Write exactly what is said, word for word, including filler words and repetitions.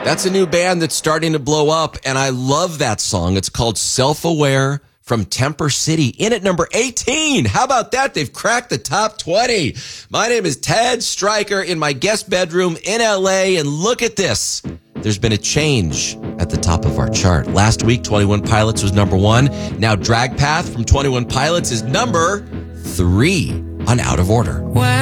That's a new band that's starting to blow up, and I love that song. It's called Self-Aware from Temper City, in at number eighteen. How about that? They've cracked the top twenty. My name is Ted Stryker in my guest bedroom in L A, and look at this. There's been a change at the top of our chart. Last week, twenty-one Pilots was number one. Now Drag Path from twenty-one Pilots is number three on Out of Order. When